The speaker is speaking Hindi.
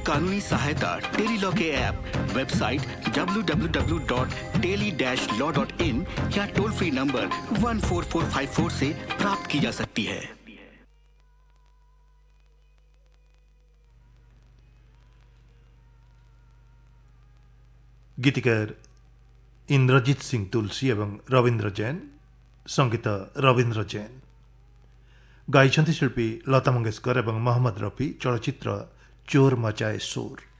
कानूनी सहायता टेली लॉ के ऐप, वेबसाइट www.teli-law.in या टोल फ्री नंबर 14454 से प्राप्त की जा सकती है। गीतिकार इंद्रजीत सिंह तुलसी एवं रविंद्र जैन, संगीत रविंद्र जैन। गायिछन्ति शिल्पी लता मंगेशकर एवं मोहम्मद रफी, चलचित्र चोर मचाए शोर।